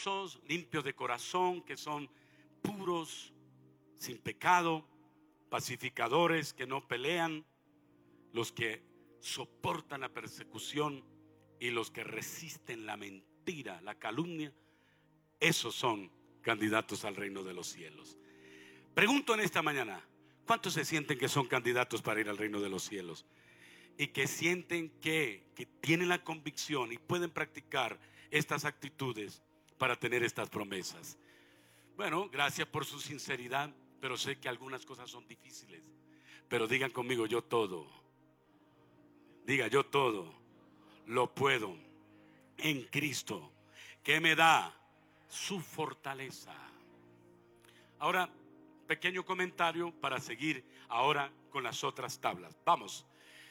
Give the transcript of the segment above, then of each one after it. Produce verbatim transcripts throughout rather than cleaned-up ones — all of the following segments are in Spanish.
mansos, limpios de corazón, que son puros, sin pecado, pacificadores, que no pelean, los que soportan la persecución y los que resisten la mentira, la calumnia. Esos son candidatos al reino de los cielos. Pregunto en esta mañana, ¿cuántos se sienten que son candidatos para ir al reino de los cielos? Y que sienten que, que tienen la convicción y pueden practicar estas actitudes para tener estas promesas. Bueno, gracias por su sinceridad, pero sé que algunas cosas son difíciles. Pero digan conmigo, yo todo, diga yo todo, lo puedo en Cristo, que me da su fortaleza. Ahora, pequeño comentario para seguir ahora con las otras tablas. Vamos.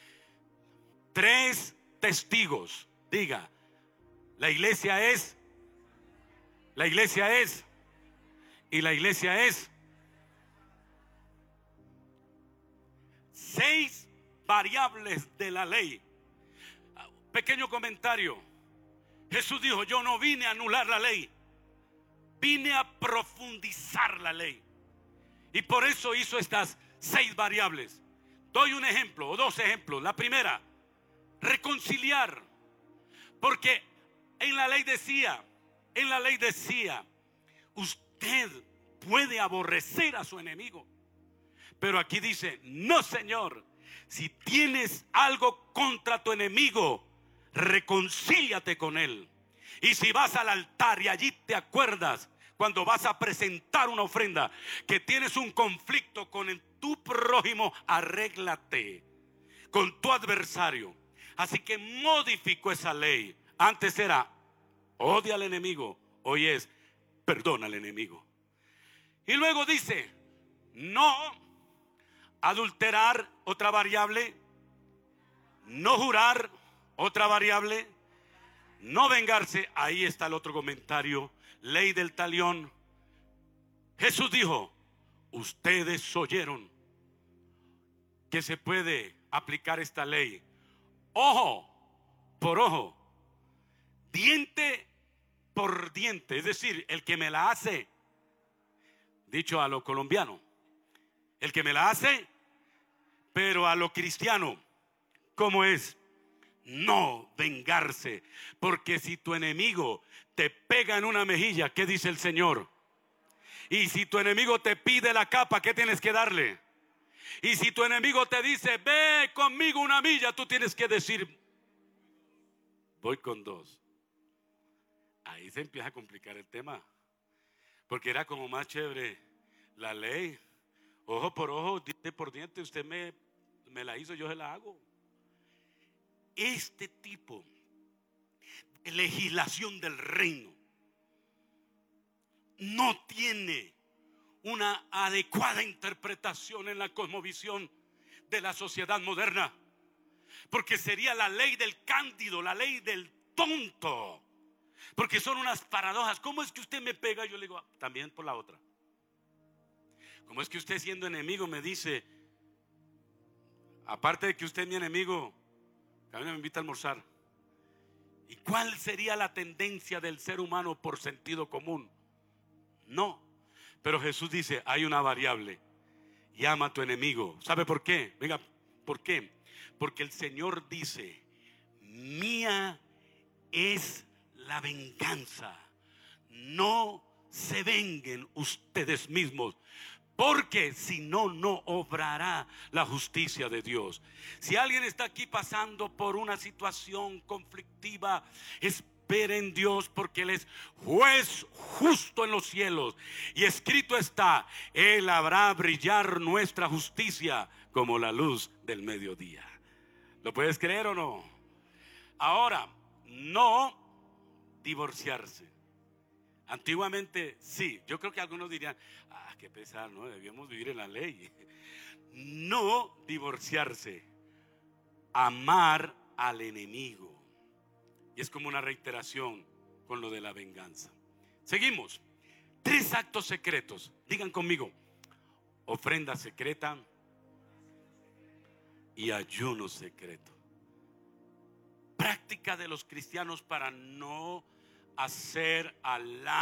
Tres testigos. Diga, la iglesia es, la iglesia es, y la iglesia es. Seis variables de la ley. Pequeño comentario. Jesús dijo, yo no vine a anular la ley, vine a profundizar la ley. Y por eso hizo estas seis variables. Doy un ejemplo o dos ejemplos. La primera, reconciliar. Porque en la ley decía, en la ley decía, usted puede aborrecer a su enemigo. Pero aquí dice, no, Señor, si tienes algo contra tu enemigo, reconcíliate con él. Y si vas al altar y allí te acuerdas, cuando vas a presentar una ofrenda, que tienes un conflicto con tu prójimo, arréglate con tu adversario. Así que modificó esa ley. Antes era odia al enemigo, hoy es perdona al enemigo. Y luego dice, no adulterar, otra variable. No jurar, otra variable. No vengarse, ahí está el otro comentario. Ley del talión. Jesús dijo, ustedes oyeron que se puede aplicar esta ley. Ojo por ojo, diente por diente. Es decir, el que me la hace, dicho a lo colombiano, el que me la hace, pero a lo cristiano, ¿cómo es? No vengarse, porque si tu enemigo te pega en una mejilla, ¿qué dice el Señor? Y si tu enemigo te pide la capa, ¿qué tienes que darle? Y si tu enemigo te dice, ve conmigo una milla, tú tienes que decir, voy con dos. Ahí se empieza a complicar el tema, porque era como más chévere la ley, ojo por ojo, diente por diente. Usted me, me la hizo, yo se la hago. Este tipo de legislación del reino no tiene una adecuada interpretación en la cosmovisión de la sociedad moderna, porque sería la ley del cándido, la ley del tonto, porque son unas paradojas. ¿Cómo es que usted me pega? Yo le digo, también por la otra. ¿Cómo es que usted, siendo enemigo, me dice, aparte de que usted es mi enemigo, a mí me invita a almorzar? ¿Y cuál sería la tendencia del ser humano por sentido común? No. Pero Jesús dice, hay una variable. Llama a tu enemigo. ¿Sabe por qué? Venga, ¿por qué? Porque el Señor dice, mía es la venganza. No se venguen ustedes mismos, porque si no, no obrará la justicia de Dios. Si alguien está aquí pasando por una situación conflictiva, espere en Dios, porque Él es juez justo en los cielos. Y escrito está, Él hará brillar nuestra justicia como la luz del mediodía. ¿Lo puedes creer o no? Ahora, no divorciarse. Antiguamente sí, yo creo que algunos dirían, ah, qué pesar, ¿no? Debíamos vivir en la ley. No divorciarse, amar al enemigo. Y es como una reiteración con lo de la venganza. Seguimos. Tres actos secretos. Digan conmigo, ofrenda secreta y ayuno secreto. Práctica de los cristianos para no hacer al